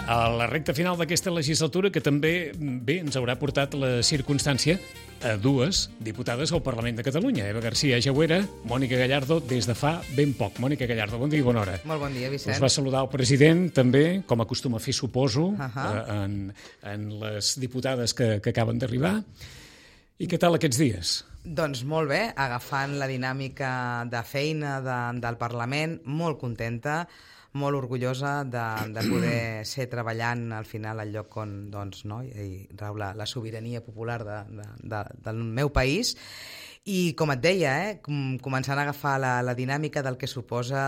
A la recta final d'aquesta legislatura, que també ens haurà portat la circumstància a dues diputades al Parlament de Catalunya, Eva García Jauera, Mònica Gallardo, des de fa ben poc. Mònica Gallardo, bon dia i bona hora. Molt bon dia, Vicent. Us va saludar el president, també, com acostuma a fer, suposo, en les diputades que acaben d'arribar. I què tal aquests dies? Doncs molt bé, agafant la dinàmica de feina del Parlament, molt contenta, molt orgullosa de poder ser treballant al final al lloc on hi rau la sobirania popular del meu país. I com et deia, començant a agafar la dinàmica del que suposa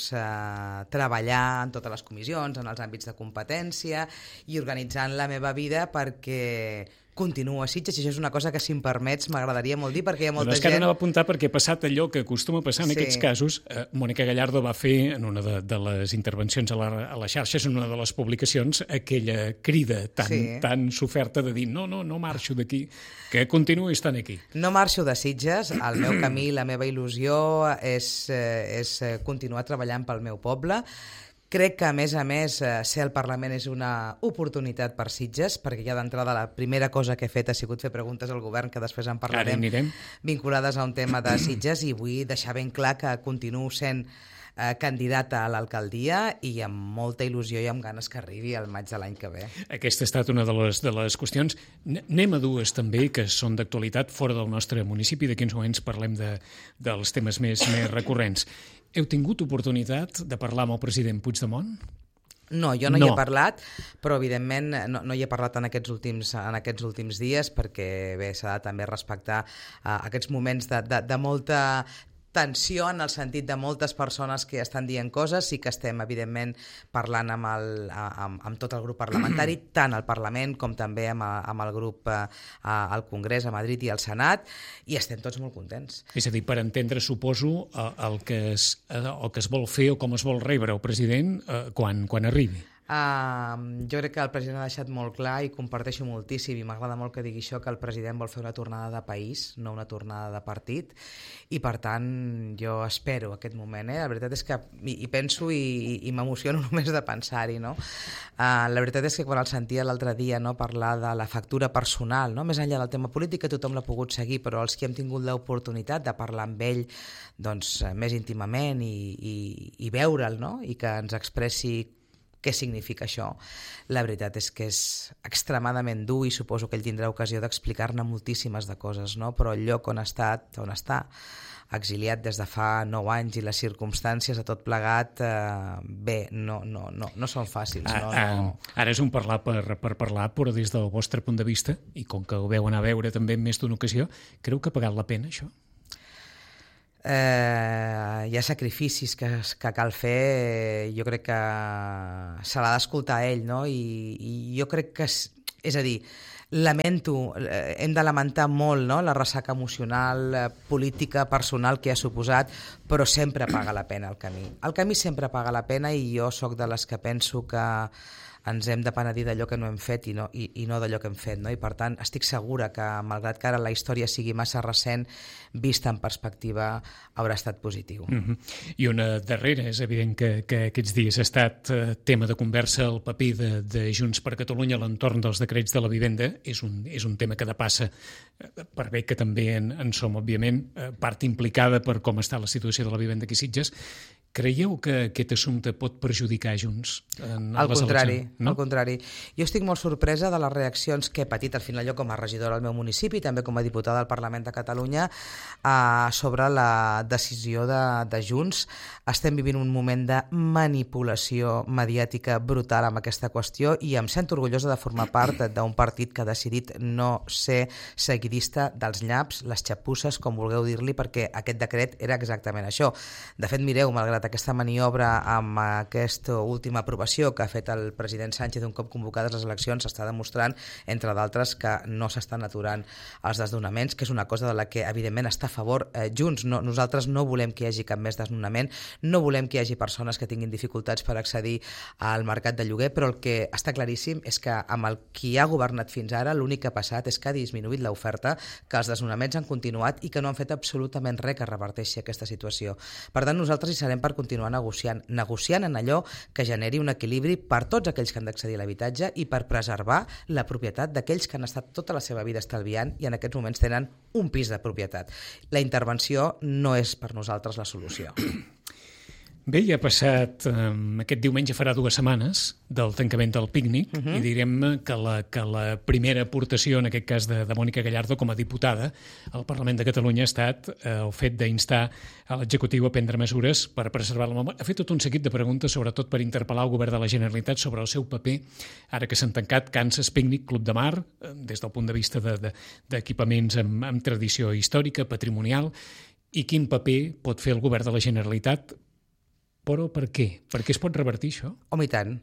treballar en totes les comissions, en els àmbits de competència i organitzant la meva vida perquè continuo a Sitges, i això és una cosa que, si em permets, m'agradaria molt dir, perquè hi ha molta gent... És que ara anava a apuntar perquè ha passat allò que acostuma a passar en aquests casos. Mònica Gallardo va fer, en una de les intervencions a les xarxes, en una de les publicacions, aquella crida tan soferta de dir no marxo d'aquí, que continuï estant aquí. No marxo de Sitges, el meu camí, la meva il·lusió és continuar treballant pel meu poble. Crec que, a més, ser al Parlament és una oportunitat per Sitges, perquè ja d'entrada la primera cosa que he fet ha sigut fer preguntes al govern, que després en parlarem, vinculades a un tema de Sitges, i vull deixar ben clar que continuo sent candidata a l'alcaldia i amb molta il·lusió i amb ganes que arribi al maig de l'any que ve. Aquesta ha estat una de les qüestions. Anem a dues també que són d'actualitat fora del nostre municipi. D'aquí uns moments parlem dels temes més recurrents. Heu tingut oportunitat de parlar amb el president Puigdemont? No, jo no hi he parlat, però evidentment no hi he parlat en aquests últims dies, perquè bé, s'ha de també respectar aquests moments de molta tensió, en el sentit de moltes persones que estan dient coses. Sí que estem, evidentment, parlant amb tot el grup parlamentari, tant al Parlament com també amb el grup al Congrés, a Madrid i al Senat, i estem tots molt contents. És a dir, per entendre, suposo, el que es vol fer o com es vol rebre el president quan arribi. Jo crec que el president ha deixat molt clar, i comparteixo moltíssim, i m'agrada molt que digui això, que el president vol fer una tornada de país, no una tornada de partit, i per tant jo espero aquest moment. La veritat és que hi penso i m'emociono només de pensar-hi. La veritat és que quan el sentia l'altre dia parlar de la factura personal, més enllà del tema polític, que tothom l'ha pogut seguir, però els que hem tingut l'oportunitat de parlar amb ell més íntimament i veure'l, i que ens expressi què significa això. La veritat és que és extremadament dur, i suposo que ell tindrà ocasió d'explicar-ne moltíssimes de coses, però el lloc on està, exiliat des de fa 9 anys, i les circumstàncies de tot plegat, no són fàcils. Ara és un parlar per parlar, però des del vostre punt de vista, i com que ho veu anar a veure també en més d'una ocasió, creu que ha pagat la pena això? Hi ha sacrificis que cal fer. Jo crec que se l'ha d'escoltar ell, i jo crec que és a dir, hem de lamentar molt la ressaca emocional, política, personal que ha suposat, però sempre paga la pena el camí. El camí sempre paga la pena, i jo sóc de les que penso que ens hem de penedir d'allò que no hem fet i no d'allò que hem fet. I per tant estic segura que, malgrat que ara la història sigui massa recent, vista en perspectiva, haurà estat positiu. I una darrera, és evident que aquests dies ha estat tema de conversa el paper de Junts per Catalunya a l'entorn dels decrets de la vivenda. És un tema que depassa, per bé que també en som, òbviament, part implicada per com està la situació de la vivenda aquí a Sitges. Creieu que aquest assumpte pot perjudicar Junts en les eleccions? Al contrari. Jo estic molt sorpresa de les reaccions que he patit al final jo com a regidora al meu municipi, també com a diputada al Parlament de Catalunya, sobre la decisió de Junts. Estem vivint un moment de manipulació mediàtica brutal amb aquesta qüestió, i em sento orgullosa de formar part d'un partit que ha decidit no ser seguidista dels nyaps, les xapusses, com vulgueu dir-li, perquè aquest decret era exactament això. De fet, mireu, malgrat aquesta maniobra amb aquesta última aprovació que ha fet el president Sánchez un cop convocades les eleccions, s'està demostrant, entre d'altres, que no s'estan aturant els desnonaments, que és una cosa de la que evidentment està a favor Junts. Nosaltres no volem que hi hagi cap més desnonament, no volem que hi hagi persones que tinguin dificultats per accedir al mercat de lloguer, però el que està claríssim és que amb el qui ha governat fins ara l'únic que ha passat és que ha disminuït l'oferta, que els desnonaments han continuat i que no han fet absolutament res que reverteixi aquesta situació. Per tant, nosaltres hi serem per per continuar negociant en allò que generi un equilibri per tots aquells que han d'accedir a l'habitatge i per preservar la propietat d'aquells que han estat tota la seva vida estalviant i en aquests moments tenen un pis de propietat. La intervenció no és per nosaltres la solució. Bé, ja ha passat, aquest diumenge farà 2 setmanes del tancament del pícnic i direm que la primera aportació, en aquest cas de Mònica Gallardo com a diputada al Parlament de Catalunya ha estat el fet d'instar a l'executiu a prendre mesures per preservar la memòria. Ha fet tot un seguit de preguntes, sobretot per interpel·lar el govern de la Generalitat sobre el seu paper, ara que s'han tancat Kansas Pícnic, Club de Mar, des del punt de vista d'equipaments amb tradició històrica, patrimonial, i quin paper pot fer el govern de la Generalitat. Però per què? Per què es pot revertir això? Home, i tant.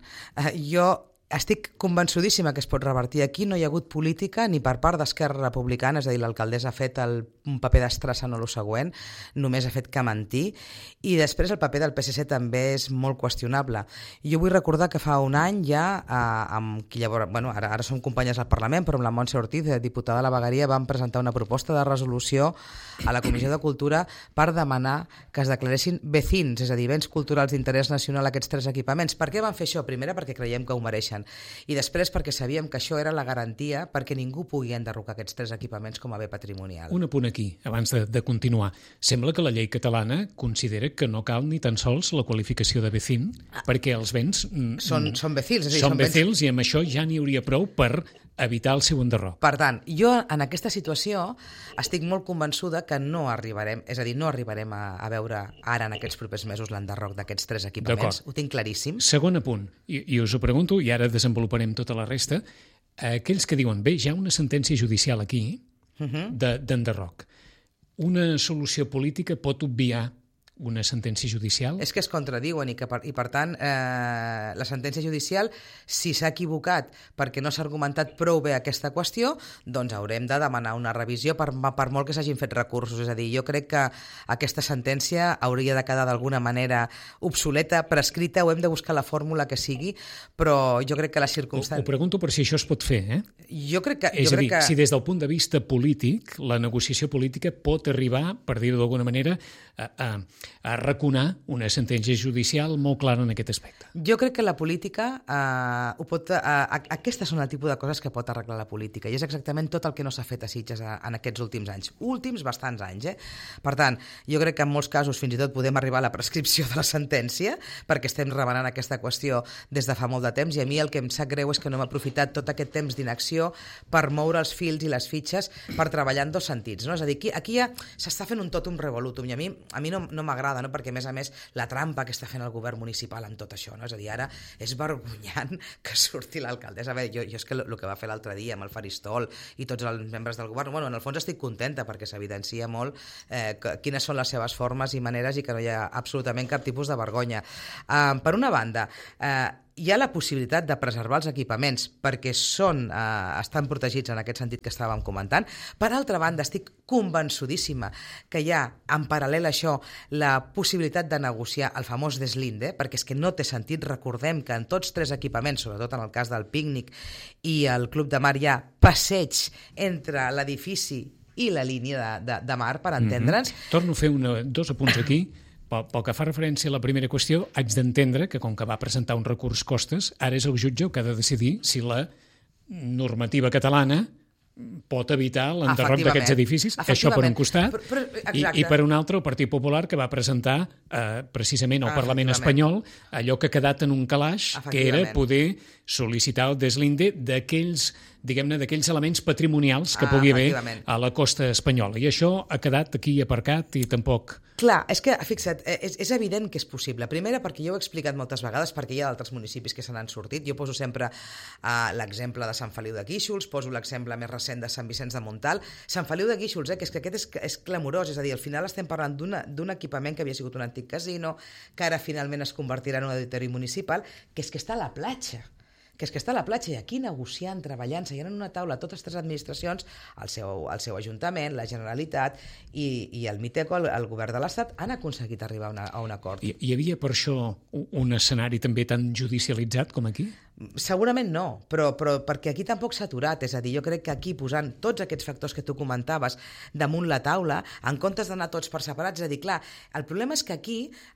Jo estic convençudíssima que es pot revertir. Aquí no hi ha hagut política ni per part d'Esquerra Republicana, és a dir, l'alcaldessa ha fet un paper d'estrassa en el següent, només ha fet que mentir, i després el paper del PSC també és molt qüestionable. Jo vull recordar que fa un any ja, amb qui llavors, ara som companyes al Parlament, però amb la Montse Ortiz, diputada de la Vegueria, vam presentar una proposta de resolució a la Comissió de Cultura per demanar que es declaressin vecins, és a dir, béns culturals d'interès nacional aquests 3 equipaments. Per què van fer això? Primera, perquè creiem que ho mereixen. I després perquè sabíem que això era la garantia perquè ningú pugui enderrocar aquests 3 equipaments com a bé patrimonial. Un apunt aquí, abans de continuar. Sembla que la llei catalana considera que no cal ni tan sols la qualificació de vecin, perquè els béns són vecins, és a dir, són vecins, i amb això ja n'hi hauria prou per evitar el seu enderroc. Per tant, jo en aquesta situació estic molt convençuda que no arribarem, és a dir, no arribarem a veure ara en aquests propers mesos l'enderroc d'aquests 3 equipaments. Ho tinc claríssim. Segon apunt, i us ho pregunto, i ara desenvoluparem tota la resta, aquells que diuen, bé, hi ha una sentència judicial aquí d'enderroc. Una solució política pot obviar una sentència judicial? És que es contradiuen i per tant la sentència judicial, si s'ha equivocat perquè no s'ha argumentat prou bé aquesta qüestió, doncs haurem de demanar una revisió per molt que s'hagin fet recursos. És a dir, jo crec que aquesta sentència hauria de quedar d'alguna manera obsoleta, prescrita, o hem de buscar la fórmula que sigui, però jo crec que les circumstàncies... Ho pregunto per si això es pot fer, eh? Jo crec que... És a dir, si des del punt de vista polític, la negociació política pot arribar, per dir-ho d'alguna manera, a raconar una sentència judicial molt clara en aquest aspecte. Jo crec que la política aquestes són el tipus de coses que pot arreglar la política, i és exactament tot el que no s'ha fet a Sitges en aquests últims anys. Últims bastants anys, Per tant, jo crec que en molts casos fins i tot podem arribar a la prescripció de la sentència, perquè estem remenant aquesta qüestió des de fa molt de temps, i a mi el que em sap greu és que no hem aprofitat tot aquest temps d'inacció per moure els fils i les fitxes per treballar en 2 sentits, no? És a dir, aquí ja s'està fent un totum revolutum, i a mi no m'agrada, no? Perquè a més la trampa que està fent el govern municipal amb tot això, no? És a dir, ara és vergonyant que surti l'alcaldessa. A veure, jo és que el que va fer l'altre dia amb el faristol i tots els membres del govern, en el fons estic contenta perquè s'evidencia molt quines són les seves formes i maneres i que no hi ha absolutament cap tipus de vergonya. Per una banda, hi ha la possibilitat de preservar els equipaments perquè estan protegits en aquest sentit que estàvem comentant. Per altra banda, estic convençudíssima que hi ha, en paral·lel a això, la possibilitat de negociar el famós deslinde, perquè és que no té sentit. Recordem que en tots 3 equipaments, sobretot en el cas del pícnic i el Club de Mar, hi ha passeig entre l'edifici i la línia de mar, per entendre'ns. Torno a fer 2 apunts aquí. Pel que fa referència a la primera qüestió, haig d'entendre que, com que va presentar un recurs costes, ara és el jutge el que ha de decidir si la normativa catalana pot evitar l'enderroc d'aquests edificis. Això per un costat. I per un altre, el Partit Popular, que va presentar precisament al Parlament espanyol allò que ha quedat en un calaix, que era poder sol·licitar el deslinde d'aquells elements patrimonials que pugui haver a la costa espanyola. I això ha quedat aquí aparcat i tampoc... Clar, és que, fixa't, és evident que és possible. Primera, perquè jo ho he explicat moltes vegades, perquè hi ha d'altres municipis que se n'han sortit. Jo poso sempre l'exemple de Sant Feliu de Guíxols, poso l'exemple més recent de Sant Vicenç de Montalt. Sant Feliu de Guíxols, que és que aquest és clamorós, és a dir, al final estem parlant d'un equipament que havia sigut un antic casino, que ara finalment es convertirà en un auditori municipal, que és que està a la platja. I aquí negociant, treballant, seient en una taula totes 3 administracions, el seu Ajuntament, la Generalitat i el MITECO, el govern de l'Estat, han aconseguit arribar a un acord. Hi havia per això un escenari també tan judicialitzat com aquí? Segurament no, però perquè aquí tampoc s'ha aturat, és a dir, jo crec que aquí posant tots aquests factors que tu comentaves damunt la taula, en comptes d'anar tots per separats, és a dir, clar, el problema és que aquí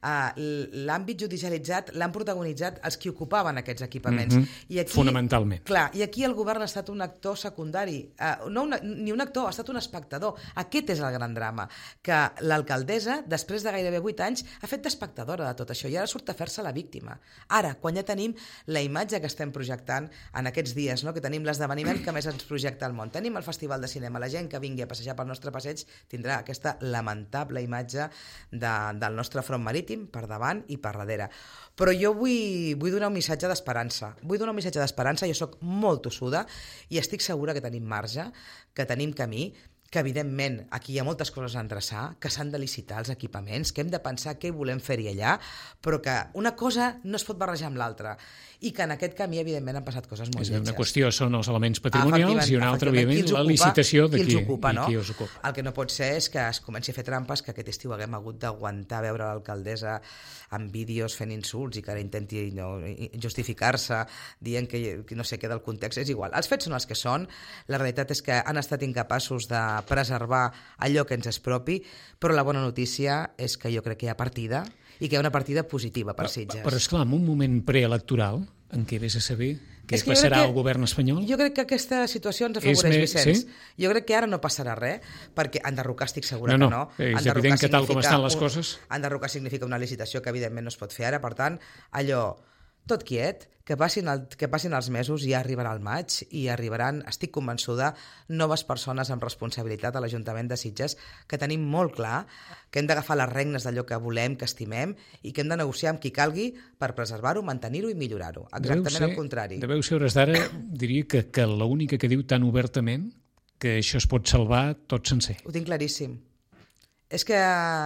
l'àmbit judicialitzat l'han protagonitzat els que ocupaven aquests equipaments. I aquí, fonamentalment. Clar, i aquí el govern ha estat un actor secundari, ni un actor, ha estat un espectador. Aquest és el gran drama, que l'alcaldessa, després de gairebé 8 anys, ha fet d'espectadora de tot això i ara surt a fer-se la víctima. Ara, quan ja tenim la imatge que estem projectant en aquests dies, no? Que tenim l'esdeveniment que més ens projecta al món. Tenim el Festival de Cinema. La gent que vingui a passejar pel nostre passeig tindrà aquesta lamentable imatge del nostre front marítim per davant i per darrere. Però jo vull donar un missatge d'esperança. Vull donar un missatge d'esperança. Jo soc molt tossuda i estic segura que tenim marge, que tenim camí, que evidentment aquí hi ha moltes coses a endreçar, que s'han de licitar els equipaments, que hem de pensar què volem fer-hi allà, però que una cosa no es pot barrejar amb l'altra i que en aquest camí, evidentment, han passat coses molt lletges. Una qüestió són els elements patrimonials i una altra, evidentment, la licitació de qui us ocupa. El que no pot ser és que es comenci a fer trampes, que aquest estiu haguem hagut d'aguantar veure l'alcaldessa amb vídeos fent insults i que ara intenti justificar-se dient que no sé què del context. És igual, els fets són els que són, la realitat és que han estat incapaços de preservar allò que ens és propi, però la bona notícia és que jo crec que hi ha partida i que hi ha una partida positiva per Sitges. Però esclar, en un moment preelectoral en què vés a saber què passarà al govern espanyol? Jo crec que aquesta situació ens afavoreix, Vicenç. Sí? Jo crec que ara no passarà res, perquè enderrocar estic segura que no. És evident que tal com estan les coses... Enderrocar significa una licitació que evidentment no es pot fer ara, per tant, allò... Tot quiet, que passin els mesos i ja arribarà el maig i arribaran, estic convençuda, noves persones amb responsabilitat a l'Ajuntament de Sitges que tenim molt clar que hem d'agafar les regnes d'allò que volem, que estimem i que hem de negociar amb qui calgui per preservar-ho, mantenir-ho i millorar-ho. Exactament el contrari. Deveu ser hores d'ara, diria que l'única que diu tan obertament que això es pot salvar tot sencer. Ho tinc claríssim. És que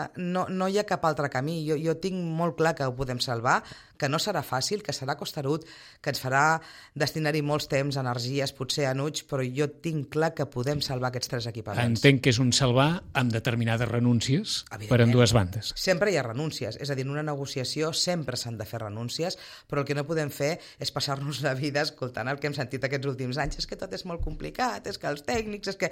no hi ha cap altre camí. Jo tinc molt clar que ho podem salvar, que no serà fàcil, que serà costerut, que ens farà destinar-hi molts temps, energies, potser anuts, però jo tinc clar que podem salvar aquests 3 equipaments. Entenc que és un salvar amb determinades renúncies per ambdues bandes. Sempre hi ha renúncies, és a dir, en una negociació sempre s'han de fer renúncies, però el que no podem fer és passar-nos la vida escoltant el que hem sentit aquests últims anys, és que tot és molt complicat, és que els tècnics, és que...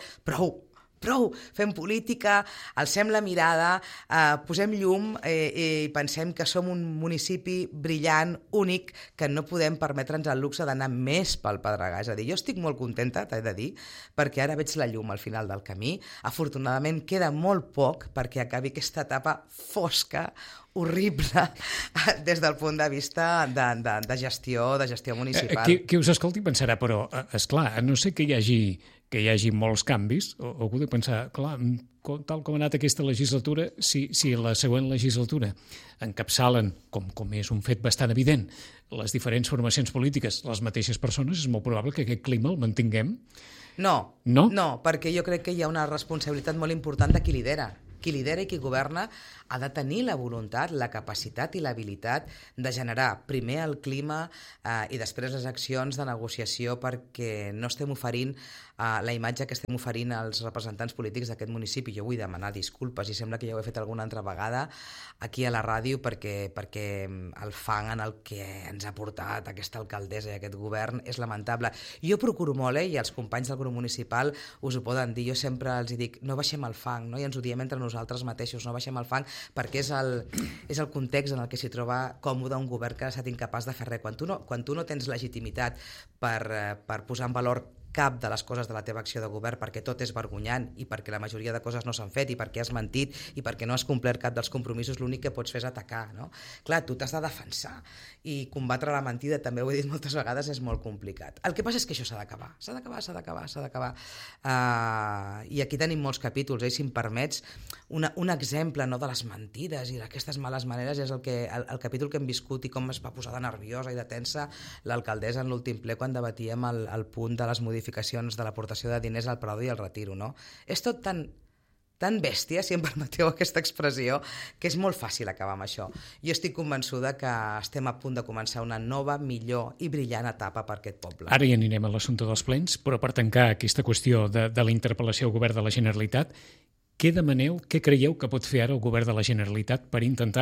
Prou, fem política, alcem la mirada, posem llum i pensem que som un municipi brillant, únic, que no podem permetre'ns el luxe d'anar més pel pedregar. És a dir, jo estic molt contenta, t'he de dir, perquè ara veig la llum al final del camí. Afortunadament queda molt poc perquè acabi aquesta etapa fosca, horrible, des del punt de vista de gestió municipal. Qui us escolti pensarà, però, esclar, a no ser que hi hagi molts canvis, algú de pensar, clar, tal com ha anat aquesta legislatura, si la següent legislatura encapçalen, com és un fet bastant evident, les diferents formacions polítiques, les mateixes persones, és molt probable que aquest clima el mantinguem. No, perquè jo crec que hi ha una responsabilitat molt important de qui lidera. Qui lidera i qui governa ha de tenir la voluntat, la capacitat i l'habilitat de generar primer el clima i després les accions de negociació perquè no estem oferint la imatge que estem oferint als representants polítics d'aquest municipi. Jo vull demanar disculpes i sembla que ja ho he fet alguna altra vegada aquí a la ràdio perquè el fang en el que ens ha portat aquesta alcaldessa i aquest govern és lamentable. Jo procuro molt, i els companys del grup municipal us ho poden dir, jo sempre els dic, no baixem el fang, no? I ens ho diem entre nosaltres mateixos, no baixem el fang, perquè és el context en el que s'hi troba còmode un govern que ha estat incapaç de fer res. Quan tu no tens legitimitat per posar en valor cap de les coses de la teva acció de govern perquè tot és vergonyant i perquè la majoria de coses no s'han fet i perquè has mentit i perquè no has complert cap dels compromisos, l'únic que pots fer és atacar, no? Clar, tu t'has de defensar i combatre la mentida, també ho he dit moltes vegades, és molt complicat. El que passa és que això s'ha d'acabar. I aquí tenim molts capítols, si em permets, un exemple, no, de les mentides i d'aquestes males maneres és el capítol que hem viscut i com es va posar de nerviosa i de tensa l'alcaldessa en l'últim ple quan debatíem el punt de les modificacions de l'aportació de diners al Prado i al Retiro, no? És tot tan bèstia, si em permeteu aquesta expressió, que és molt fàcil acabar amb això. Jo estic convençuda que estem a punt de començar una nova, millor i brillant etapa per aquest poble. Ara hi anirem a l'assumpte dels plens, però per tancar aquesta qüestió de la interpel·lació al govern de la Generalitat, què demaneu, què creieu que pot fer ara el govern de la Generalitat per intentar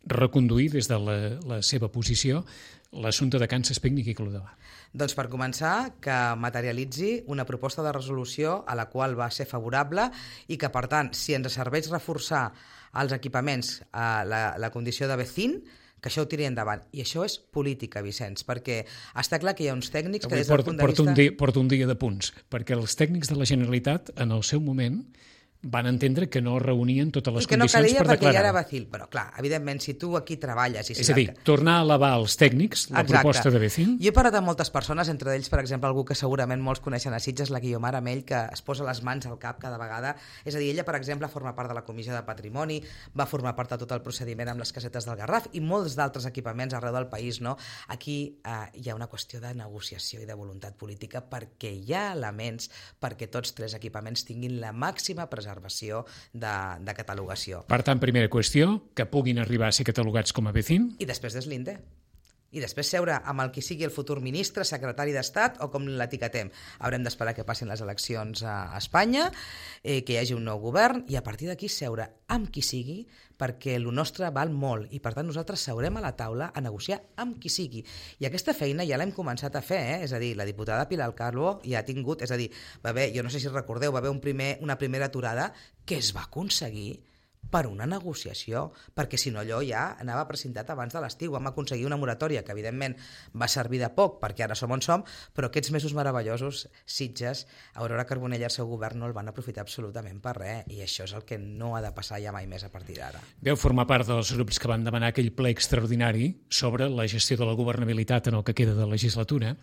reconduir des de la seva posició l'assumpte de Can Saspígnic i Clodovà? Doncs per començar, que materialitzi una proposta de resolució a la qual va ser favorable i que, per tant, si ens serveix reforçar els equipaments a la condició de vecín, que això ho tiri endavant. I això és política, Vicenç, perquè està clar que hi ha uns tècnics que des del punt de vista... Porto un dia de punts, perquè els tècnics de la Generalitat, en el seu moment, van entendre que no reunien totes les condicions per declarar. I que no calia perquè ja era vacil. Però, clar, evidentment, si tu aquí treballes... És a dir, tornar a elevar als tècnics la proposta de vecín. Jo he parlat amb moltes persones, entre ells, per exemple, algú que segurament molts coneixen a Sitges, la Guiomar Amell, que es posa les mans al cap cada vegada. És a dir, ella, per exemple, forma part de la Comissió de Patrimoni, va formar part de tot el procediment amb les casetes del Garraf i molts d'altres equipaments arreu del país, no? Aquí hi ha una qüestió de negociació i de voluntat política perquè hi ha elements perquè tots tres equipaments tinguin la màxima preservació de catalogació. Per tant, primera qüestió, que puguin arribar a ser catalogats com a vecín. I després deslinde. I després seure amb el qui sigui el futur ministre, secretari d'Estat o com l'etiquetem. Haurem d'esperar que passin les eleccions a Espanya, que hi hagi un nou govern i a partir d'aquí seure amb qui sigui perquè el nostre val molt i per tant nosaltres seurem a la taula a negociar amb qui sigui. I aquesta feina ja l'hem començat a fer, és a dir, la diputada Pilar Calvo ja ha tingut, és a dir, va haver, jo no sé si recordeu, va haver una primera aturada que es va aconseguir per una negociació, perquè si no allò ja anava presentat abans de l'estiu. Vam aconseguir una moratòria que evidentment va servir de poc perquè ara som on som, però aquests mesos meravellosos, Sitges, Aurora Carbonell i el seu govern no el van aprofitar absolutament per res, i això és el que no ha de passar ja mai més a partir d'ara. Veu formar part dels grups que van demanar aquell ple extraordinari sobre la gestió de la governabilitat en el que queda de legislatura.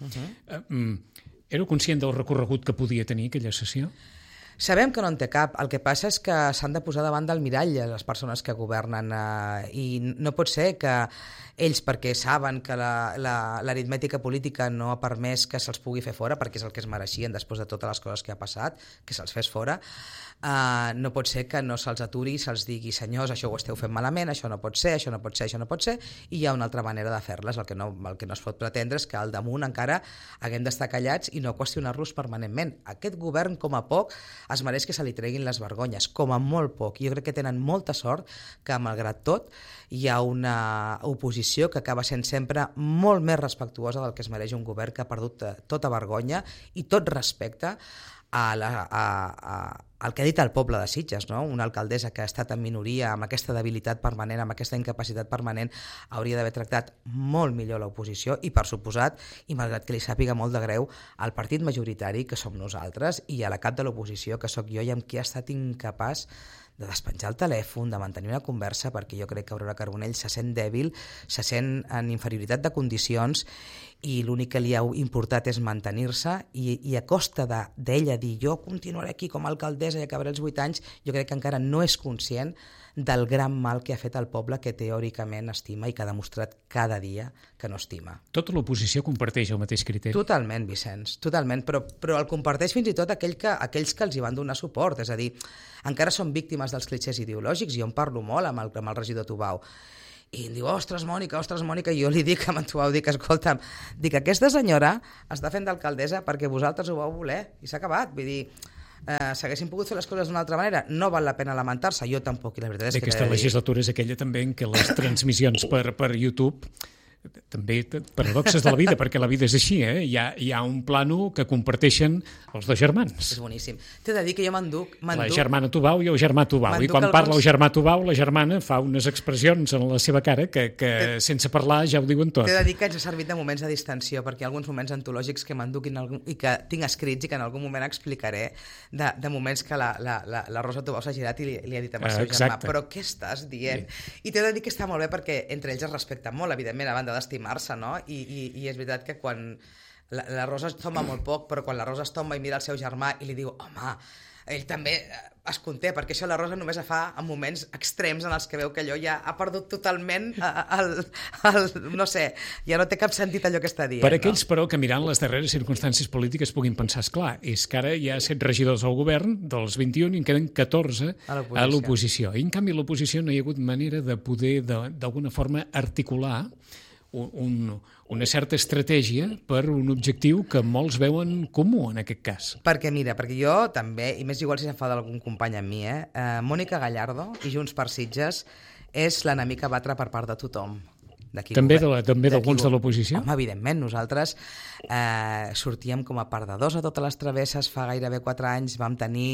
Éreu conscient del recorregut que podia tenir aquella sessió? Sabem que no en té cap, el que passa és que s'han de posar davant del mirall les persones que governen i no pot ser que ells, perquè saben que l'aritmètica política no ha permès que se'ls pugui fer fora, perquè és el que es mereixien després de totes les coses que ha passat, que se'ls fes fora, no pot ser que no se'ls aturi i se'ls digui senyors, això ho esteu fent malament, això no pot ser, això no pot ser, això no pot ser, i hi ha una altra manera de fer-les. El que no es pot pretendre és que al damunt encara haguem d'estar callats i no qüestionar-los permanentment. Aquest govern, com a poc, es mereix que se li treguin les vergonyes, com a molt poc. Jo crec que tenen molta sort que, malgrat tot, hi ha una oposició que acaba sent sempre molt més respectuosa del que es mereix un govern que ha perdut tota vergonya i tot respecte al que ha dit el poble de Sitges, no? Una alcaldessa que ha estat en minoria, amb aquesta debilitat permanent, amb aquesta incapacitat permanent, hauria d'haver tractat molt millor l'oposició i, per suposat, i malgrat que li sàpiga molt de greu, al partit majoritari, que som nosaltres, i a la cap de l'oposició, que sóc jo i amb qui ha estat incapaç de despenjar el telèfon, de mantenir una conversa, perquè jo crec que Aurora Carbonell se sent dèbil, se sent en inferioritat de condicions i l'únic que li ha importat és mantenir-se i a costa d'ella dir jo continuaré aquí com a alcaldessa i acabaré els 8 anys, jo crec que encara no és conscient del gran mal que ha fet al poble que teòricament estima i que ha demostrat cada dia que no estima. Tota l'oposició comparteix el mateix criteri? Totalment, Vicenç, totalment, però el comparteix fins i tot aquells que els hi van donar suport, és a dir, encara són víctimes dels clitxers ideològics, jo en parlo molt amb el regidor Tubau, i em diu, ostres, Mònica, i jo li dic a en Tubau, escolta'm, aquesta senyora està fent d'alcaldessa perquè vosaltres ho vau voler, i s'ha acabat, vull dir, s'haguessin pogut fer les coses d'una altra manera, no val la pena lamentar-se, jo tampoc, i la veritat és que... Aquesta legislatura és aquella també en què les transmissions per YouTube també paradoxes de la vida, perquè la vida és així, hi ha un plànol que comparteixen els dos germans. És boníssim. T'he de dir que jo m'enduc... La germana Tubau i el germà Tubau, i quan parla el germà Tubau, la germana fa unes expressions en la seva cara que sense parlar ja ho diuen tot. T'he de dir que ens ha servit de moments de distensió, perquè hi ha alguns moments antològics que m'enduc i que tinc escrits i que en algun moment explicaré de moments que la Rosa Tubau s'ha girat i li ha dit amb el seu germà, però què estàs dient? I t'he de dir que està molt bé perquè entre ells es respecten molt, evidentment, a banda d'estimar-se, no? I és veritat que quan la Rosa es tomba molt poc, però quan la Rosa es tomba i mira el seu germà i li diu, home, ell també es conté, perquè això la Rosa només ho fa en moments extrems en els que veu que allò ja ha perdut totalment no sé, ja no té cap sentit allò que està dient. Per aquells, però, que mirant les darreres circumstàncies polítiques puguin pensar, esclar, és que ara hi ha 7 regidors al govern, dels 21 i en queden 14 a l'oposició. I en canvi a l'oposició no hi ha hagut manera de poder d'alguna forma articular una certa estratègia per un objectiu que molts veuen comú en aquest cas. Perquè jo també, i més igual si s'enfada algun company amb mi, Mònica Gallardo i Junts per Sitges és l'enemic a batre per part de tothom. També d'alguns de l'oposició? Home, evidentment, nosaltres sortíem com a perdedors a totes les travesses. Fa gairebé 4 anys vam tenir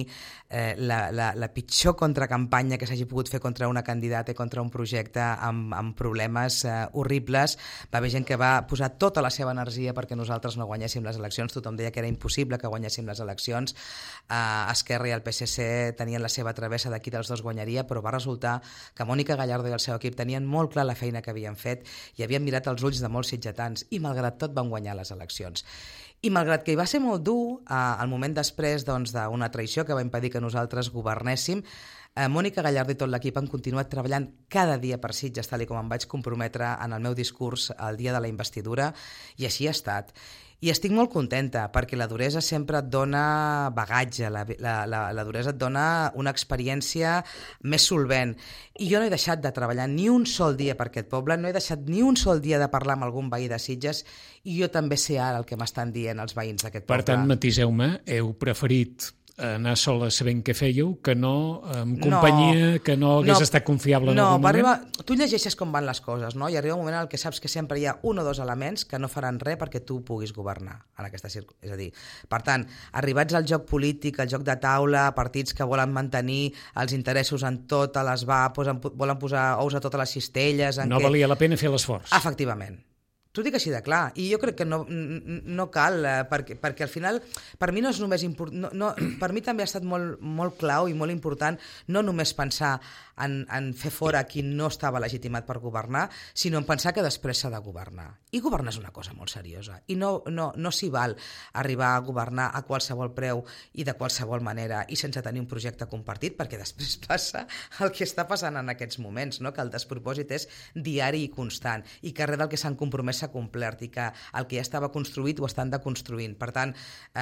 la pitjor contracampanya que s'hagi pogut fer contra una candidata i contra un projecte amb problemes horribles. Va haver gent que va posar tota la seva energia perquè nosaltres no guanyéssim les eleccions. Tothom deia que era impossible que guanyéssim les eleccions. Esquerra i el PSC tenien la seva travessa de qui dels dos guanyaria, però va resultar que Mònica Gallardo i el seu equip tenien molt clar la feina que havien fet i havien mirat els ulls de molts sitgetans i malgrat tot van guanyar les eleccions. I malgrat que hi va ser molt dur, al moment després d'una traïció que va impedir que nosaltres governéssim, Mònica Gallardo i tot l'equip han continuat treballant cada dia per Sitges, tal com em vaig comprometre en el meu discurs el dia de la investidura, i així ha estat. I estic molt contenta perquè la duresa sempre et dona bagatge, la duresa et dona una experiència més solvent. I jo no he deixat de treballar ni un sol dia per aquest poble, no he deixat ni un sol dia de parlar amb algun veí de Sitges i jo també sé ara el que m'estan dient els veïns d'aquest poble. Per tant, matiseu-me, heu preferit anar sola sabent què fèieu, que no amb companyia, que no hagués estat confiable en algun moment? Tu llegeixes com van les coses, no? I arriba un moment en què saps que sempre hi ha un o dos elements que no faran res perquè tu puguis governar en aquesta circumstància. És a dir, per tant, arribats al joc polític, al joc de taula, partits que volen mantenir els interessos en totes les volen posar ous a totes les cistelles... No valia la pena fer l'esforç. Efectivament. T'ho dic així de clar, i jo crec que no cal, perquè al final per mi no és només per mi també ha estat molt clau i molt important no només pensar en fer fora qui no estava legitimat per governar, sinó en pensar que després s'ha de governar. I governar és una cosa molt seriosa, i no s'hi val arribar a governar a qualsevol preu i de qualsevol manera i sense tenir un projecte compartit, perquè després passa el que està passant en aquests moments, no? Que el despropòsit és diari i constant, i que res del que s'han compromès s'ha complert i que el que ja estava construït ho estan deconstruint. Per tant,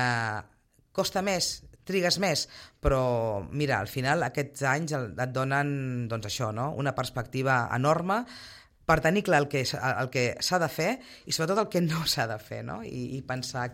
costa més, trigues més, però mira, al final aquests anys et donen doncs això, no? Una perspectiva enorme per tenir clar el que s'ha de fer i sobretot el que no s'ha de fer, no? I pensar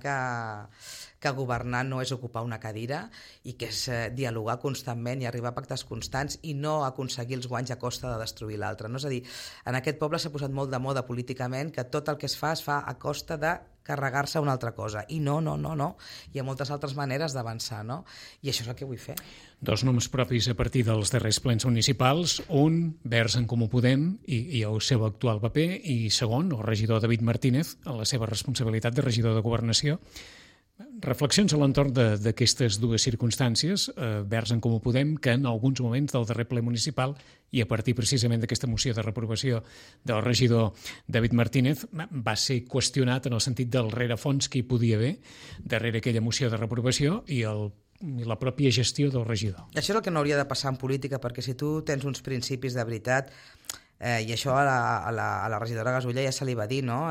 que governar no és ocupar una cadira i que és dialogar constantment i arribar a pactes constants i no aconseguir els guanys a costa de destruir l'altre. No? És a dir, en aquest poble s'ha posat molt de moda políticament que tot el que es fa a costa de carregar-se una altra cosa. I no. Hi ha moltes altres maneres d'avançar, no? I això és el que vull fer. 2 noms propis a partir dels darrers plens municipals. Un, Verds en Comú Podem i el seu actual paper, i segon, el regidor David Martínez, en la seva responsabilitat de regidor de Governació. Reflexions a l'entorn d'aquestes dues circumstàncies, Verds en Comú Podem, que en alguns moments del darrer ple municipal i a partir precisament d'aquesta moció de reprovació del regidor David Martínez va ser qüestionat en el sentit del rerefons que hi podia haver darrere aquella moció de reprovació i la pròpia gestió del regidor. Això és el que no hauria de passar en política, perquè si tu tens uns principis de veritat, i això a la regidora Gasulla ja se li va dir, no?,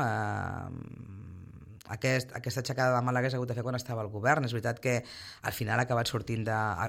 aquesta aixecada de mà l'hagués hagut de fer quan estava al govern. És veritat que al final ha acabat sortint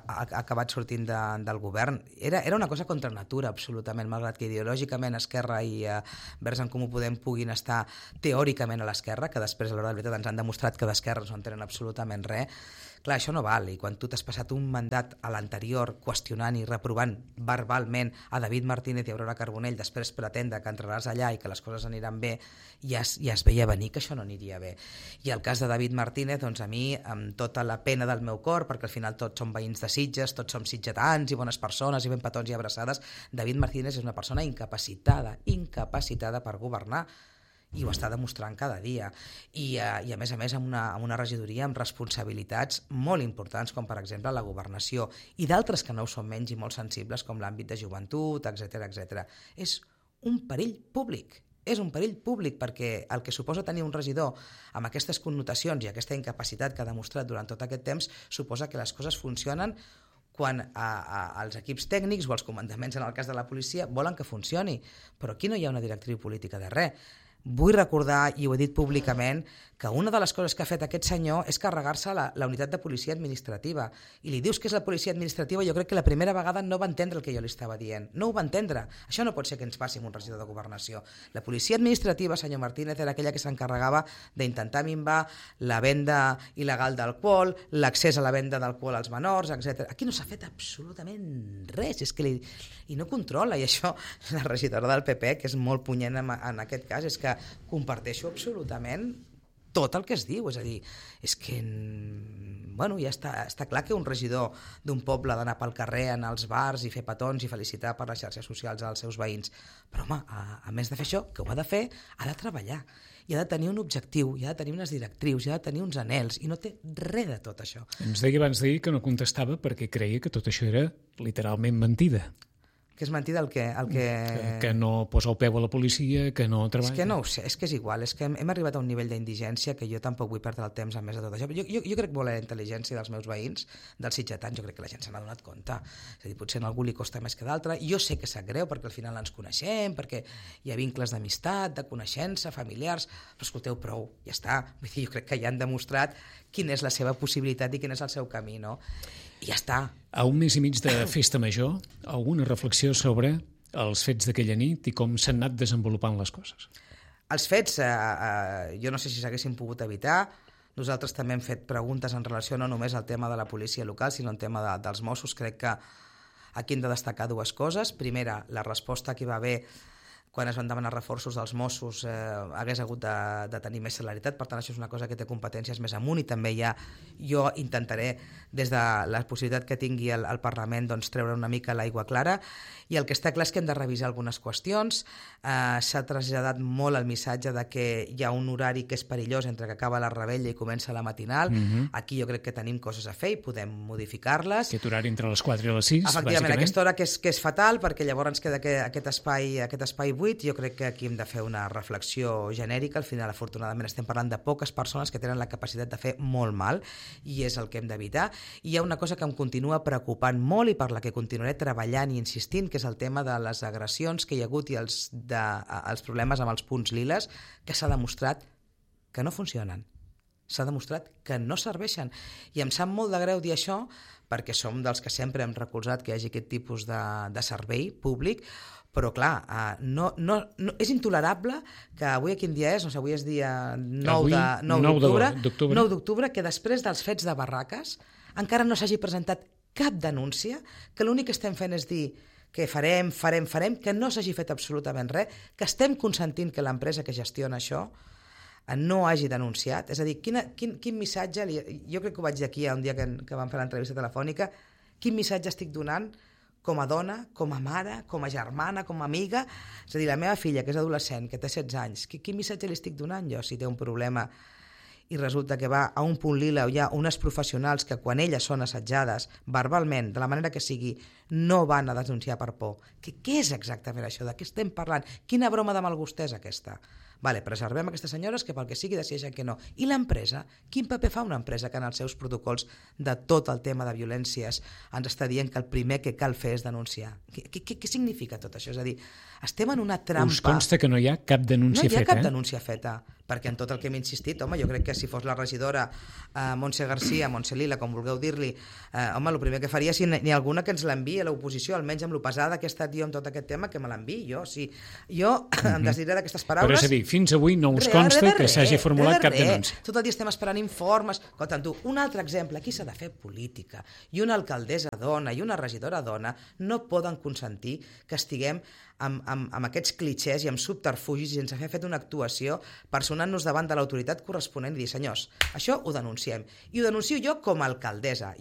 del govern. Era una cosa contra natura, absolutament, malgrat que ideològicament Esquerra i Verds en Comú Podem puguin estar teòricament a l'esquerra, que després a l'hora de la veritat ens han demostrat que d'esquerra no en tenen absolutament res. Clar, això no val, i quan tu t'has passat un mandat a l'anterior qüestionant i reprovant verbalment a David Martínez i Aurora Carbonell, després pretendre que entraràs allà i que les coses aniran bé, ja es veia venir que això no aniria bé. I el cas de David Martínez, doncs a mi, amb tota la pena del meu cor, perquè al final tots som veïns de Sitges, tots som sitgetans i bones persones i ben petons i abraçades, David Martínez és una persona incapacitada per governar, i ho està demostrant cada dia, i a més amb una regidoria amb responsabilitats molt importants, com per exemple la governació, i d'altres que no ho són menys i molt sensibles, com l'àmbit de joventut, etc. És un perill públic. És un perill públic perquè el que suposa tenir un regidor amb aquestes connotacions i aquesta incapacitat que ha demostrat durant tot aquest temps suposa que les coses funcionen quan els equips tècnics o els comandaments, en el cas de la policia, volen que funcioni. Però aquí no hi ha una directriu política de res. vull recordar, i ho he dit públicament, que una de les coses que ha fet aquest senyor és carregar-se la unitat de policia administrativa. I li dius que és la policia administrativa, jo crec que la primera vegada no va entendre el que jo li estava dient. No ho va entendre. Això no pot ser que ens passi amb un regidor de governació. La policia administrativa, senyor Martínez, era aquella que s'encarregava d'intentar minvar la venda il·legal d'alcohol, l'accés a la venda d'alcohol als menors, etc. Aquí no s'ha fet absolutament res. És que i no controla. I això, la regidora del PP, que és molt punyent en aquest cas, és que comparteixo absolutament tot el que es diu, és a dir, és que bueno, ja està clar que un regidor d'un poble ha d'anar pel carrer, anar als bars i fer petons i felicitar per les xarxes socials als seus veïns, però home, a més de fer això, que ho ha de fer, ha de treballar i ha de tenir un objectiu, i ha de tenir unes directrius, i ha de tenir uns anhels, i no té res de tot això. Ens deia abans d'ahir que no contestava perquè creia que tot això era literalment mentida. Que és mentida el que no posa el peu a la policia, que no treballa. És que no ho sé, és que és igual, és que hem arribat a un nivell d'indigència que jo tampoc vull perdre el temps a més de tot això. Jo crec molt en la intel·ligència dels meus veïns, dels sitgetans, jo crec que la gent se n'ha donat compte. És a dir, potser a algú li costa més que d'altre. Jo sé que sap greu perquè al final ens coneixem, perquè hi ha vincles d'amistat, de coneixença, familiars, però escolteu, prou, ja està. Vull dir, jo crec que ja han demostrat quina és la seva possibilitat i quin és el seu camí, no? I ja està. A un mes i mig de festa major, alguna reflexió sobre els fets d'aquella nit i com s'han anat desenvolupant les coses? Els fets, jo no sé si s'haguessin pogut evitar. Nosaltres també hem fet preguntes en relació no només al tema de la policia local, sinó al tema dels Mossos. Crec que aquí hem de destacar dues coses. Primera, la resposta que hi va haver quan es van demanar reforços dels Mossos hagués hagut de tenir més celeritat, per tant això és una cosa que té competències més amunt i també jo intentaré des de la possibilitat que tingui el Parlament doncs, treure una mica l'aigua clara, i el que està clar és que hem de revisar algunes qüestions. S'ha traslladat molt el missatge de que hi ha un horari que és perillós entre que acaba la revetlla i comença la matinal. Aquí jo crec que tenim coses a fer i podem modificar-les. Aquest horari entre les 4 i les 6, efectivament, bàsicament. Aquesta hora que és fatal perquè llavors ens queda aquest espai buit. Jo crec que aquí hem de fer una reflexió genèrica. Al final, afortunadament, estem parlant de poques persones que tenen la capacitat de fer molt mal i és el que hem d'evitar. I hi ha una cosa que em continua preocupant molt i per la que continuaré treballant i insistint, que és el tema de les agressions que hi ha hagut i els problemes amb els punts liles, que s'ha demostrat que no funcionen. S'ha demostrat que no serveixen. I em sap molt de greu dir això perquè som dels que sempre hem recolzat que hi hagi aquest tipus de servei públic, però clar, és intolerable que avui quin dia és? No sé, avui és dia 9 d'octubre, que després dels fets de Barraques encara no s'hagi presentat cap denúncia, que l'únic que estem fent és dir que farem, que no s'hagi fet absolutament res, que estem consentint que l'empresa que gestiona això no hagi denunciat. És a dir, quin missatge, jo crec que ho vaig dir aquí un dia que vam fer l'entrevista telefònica, quin missatge estic donant com a dona, com a mare, com a germana, com a amiga. És a dir, la meva filla, que és adolescent, que té 16 anys, quin missatge li estic donant jo si té un problema i resulta que va a un punt lila on hi ha unes professionals que quan elles són assetjades verbalment, de la manera que sigui, no van a denunciar per por? Què és exactament això? De què estem parlant? Quina broma de mal gust és aquesta? Vale, preservem aquestes senyores que pel que sigui decideixen que no. I l'empresa? Quin paper fa una empresa que en els seus protocols de tot el tema de violències ens està dient que el primer que cal fer és denunciar? Què significa tot això? És a dir, estem en una trampa... Us consta que no hi ha cap denúncia feta? No hi ha cap denúncia feta, perquè en tot el que hem insistit, home, jo crec que si fos la regidora Montse Garcia, Montse Lila, com vulgueu dir-li, home, el primer que faria si n'hi ha alguna que ens l'enviï a l'oposició, almenys amb lo pesada que he estat jo amb tot aquest tema, que me l'enviï jo. Jo em desdiré d'aquestes paraules... Però és a dir, fins avui no us consta que s'hagi formulat cap denúncia. Tot el dia estem esperant informes. Escolta'm tu, un altre exemple, aquí s'ha de fer política. I una alcaldessa dona i una regidora dona no poden consentir que estiguem amb aquests clitxers i amb subterfugis sense haver fet una actuació personant-nos davant de l'autoritat corresponent i dir, senyors, això ho denunciem. I ho denuncio jo com a alcaldessa.